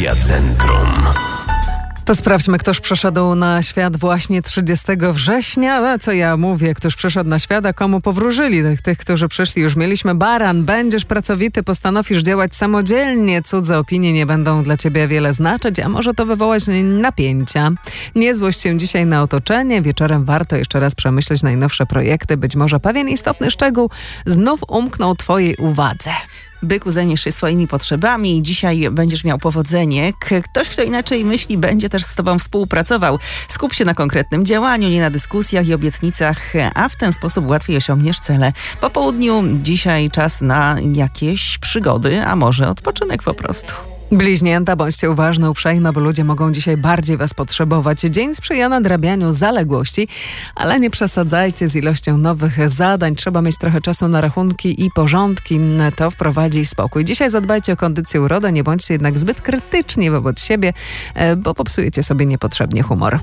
Radia Centrum. To sprawdźmy, ktoż przyszedł na świat właśnie 30 września. Co ja mówię, któż przyszedł na świat, a komu powróżyli? Tych, którzy przyszli, już mieliśmy. Baran, będziesz pracowity, postanowisz działać samodzielnie. Cudze opinie nie będą dla ciebie wiele znaczyć, a może to wywołać napięcia. Nie złość się dzisiaj na otoczenie. Wieczorem warto jeszcze raz przemyśleć najnowsze projekty. Być może pewien istotny szczegół znów umknął twojej uwadze. Byku, zajmiesz się swoimi potrzebami. Dzisiaj będziesz miał powodzenie. Ktoś, kto inaczej myśli, będzie też z tobą współpracował. Skup się na konkretnym działaniu, nie na dyskusjach i obietnicach, a w ten sposób łatwiej osiągniesz cele. Po południu dzisiaj czas na jakieś przygody, a może odpoczynek po prostu. Bliźnięta, bądźcie uważne, uprzejme, bo ludzie mogą dzisiaj bardziej was potrzebować. Dzień sprzyja nadrabianiu zaległości, ale nie przesadzajcie z ilością nowych zadań. Trzeba mieć trochę czasu na rachunki i porządki. To wprowadzi spokój. Dzisiaj zadbajcie o kondycję urody, nie bądźcie jednak zbyt krytyczni wobec siebie, bo popsujecie sobie niepotrzebnie humor.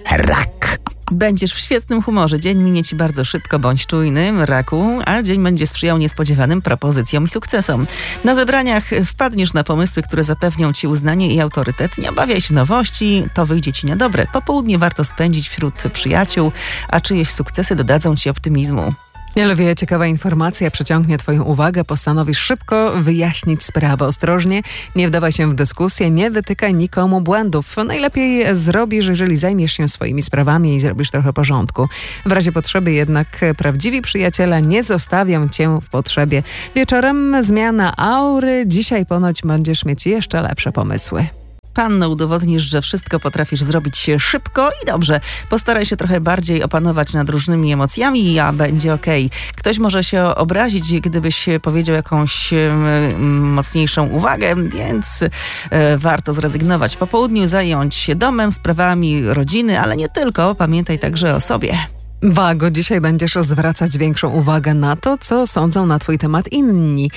Rak. Będziesz w świetnym humorze. Dzień minie ci bardzo szybko, bądź czujny, raku, a dzień będzie sprzyjał niespodziewanym propozycjom i sukcesom. Na zebraniach wpadniesz na pomysły, które zapewnią ci uznanie i autorytet. Nie obawiaj się nowości, to wyjdzie ci na dobre. Popołudnie warto spędzić wśród przyjaciół, a czyjeś sukcesy dodadzą ci optymizmu. Lwie, ciekawa informacja przyciągnie twoją uwagę. Postanowisz szybko wyjaśnić sprawę. Ostrożnie, nie wdawaj się w dyskusję, nie wytykaj nikomu błędów. Najlepiej zrobisz, jeżeli zajmiesz się swoimi sprawami i zrobisz trochę porządku. W razie potrzeby jednak prawdziwi przyjaciele nie zostawią cię w potrzebie. Wieczorem zmiana aury. Dzisiaj ponoć będziesz mieć jeszcze lepsze pomysły. Panno, udowodnisz, że wszystko potrafisz zrobić szybko i dobrze. Postaraj się trochę bardziej opanować nad różnymi emocjami, a będzie okej. Ktoś może się obrazić, gdybyś powiedział jakąś mocniejszą uwagę, więc warto zrezygnować. Po południu zająć się domem, sprawami rodziny, ale nie tylko. Pamiętaj także o sobie. Wago, dzisiaj będziesz zwracać większą uwagę na to, co sądzą na twój temat inni.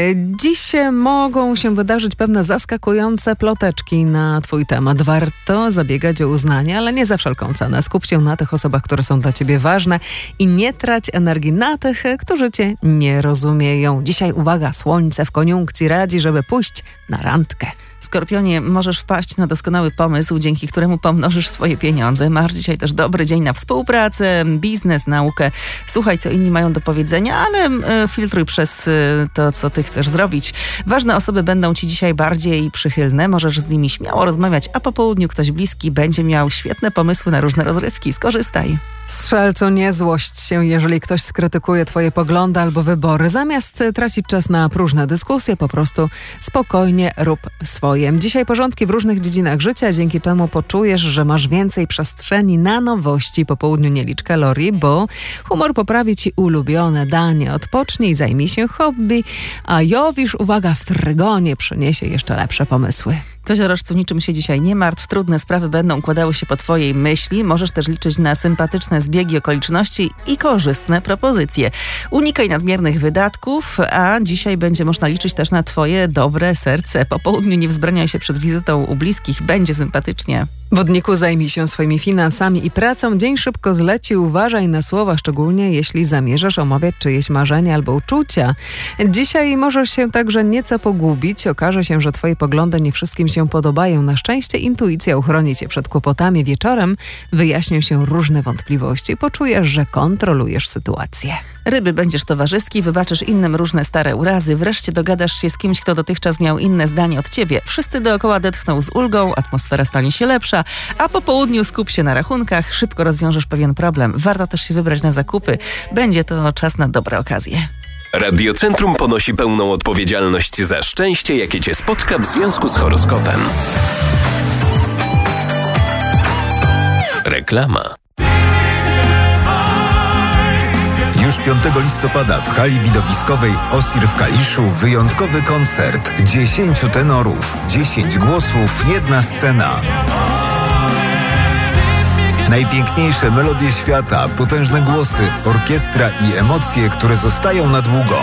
Dziś mogą się wydarzyć pewne zaskakujące ploteczki na twój temat. Warto zabiegać o uznanie, ale nie za wszelką cenę. Skup się na tych osobach, które są dla ciebie ważne i nie trać energii na tych, którzy cię nie rozumieją. Dzisiaj uwaga, słońce w koniunkcji radzi, żeby pójść na randkę. Skorpionie, możesz wpaść na doskonały pomysł, dzięki któremu pomnożysz swoje pieniądze. Masz dzisiaj też dobry dzień na współpracę, biznes, naukę. Słuchaj, co inni mają do powiedzenia, ale filtruj przez to, co ty chcesz zrobić. Ważne osoby będą ci dzisiaj bardziej przychylne. Możesz z nimi śmiało rozmawiać, a po południu ktoś bliski będzie miał świetne pomysły na różne rozrywki. Skorzystaj. Strzelcu, nie złość się, jeżeli ktoś skrytykuje twoje poglądy albo wybory. Zamiast tracić czas na próżne dyskusje, po prostu spokojnie rób swoje. Dzisiaj porządki w różnych dziedzinach życia, dzięki czemu poczujesz, że masz więcej przestrzeni na nowości. Po południu nie licz kalorii, bo humor poprawi ci ulubione danie. Odpocznij, zajmij się hobby, a Jowisz, uwaga, w trygonie przyniesie jeszcze lepsze pomysły. Koziorożcu, niczym się dzisiaj nie martw. Trudne sprawy będą układały się po twojej myśli. Możesz też liczyć na sympatyczne zbiegi okoliczności i korzystne propozycje. Unikaj nadmiernych wydatków, a dzisiaj będzie można liczyć też na twoje dobre serce. Po południu nie wzbraniaj się przed wizytą u bliskich. Będzie sympatycznie. Wodniku, zajmij się swoimi finansami i pracą. Dzień szybko zleci. Uważaj na słowa, szczególnie jeśli zamierzasz omawiać czyjeś marzenia albo uczucia. Dzisiaj możesz się także nieco pogubić. Okaże się, że twoje poglądy nie wszystkim się podobają. Na szczęście intuicja uchroni cię przed kłopotami. Wieczorem wyjaśnią się różne wątpliwości. Poczujesz, że kontrolujesz sytuację. Ryby, będziesz towarzyski, wybaczysz innym różne stare urazy. Wreszcie dogadasz się z kimś, kto dotychczas miał inne zdanie od ciebie. Wszyscy dookoła odetchną z ulgą, atmosfera stanie się lepsza, a po południu skup się na rachunkach. Szybko rozwiążesz pewien problem. Warto też się wybrać na zakupy. Będzie to czas na dobre okazje. Radio Centrum ponosi pełną odpowiedzialność za szczęście, jakie cię spotka w związku z horoskopem. Reklama. Już 5 listopada w hali widowiskowej Osir w Kaliszu wyjątkowy koncert. 10 tenorów, 10 głosów, 1 scena. Najpiękniejsze melodie świata, potężne głosy, orkiestra i emocje, które zostają na długo.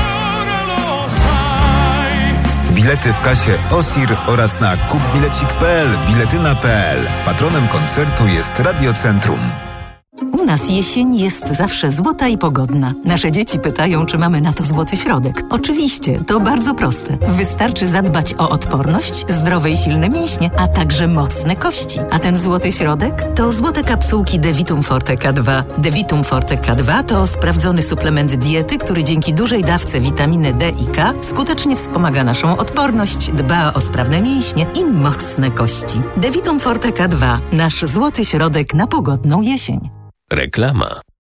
Bilety w kasie Osir oraz na kupbilecik.pl, biletyna.pl. Patronem koncertu jest Radio Centrum. U nas jesień jest zawsze złota i pogodna. Nasze dzieci pytają, czy mamy na to złoty środek. Oczywiście, to bardzo proste. Wystarczy zadbać o odporność, zdrowe i silne mięśnie, a także mocne kości. A ten złoty środek to złote kapsułki Devitum Forte K2. Devitum Forte K2 to sprawdzony suplement diety, który dzięki dużej dawce witaminy D i K skutecznie wspomaga naszą odporność, dba o sprawne mięśnie i mocne kości. Devitum Forte K2. Nasz złoty środek na pogodną jesień. Reklama.